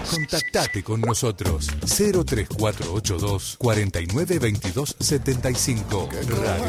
Contactate con nosotros 03482 49 22 75. Radio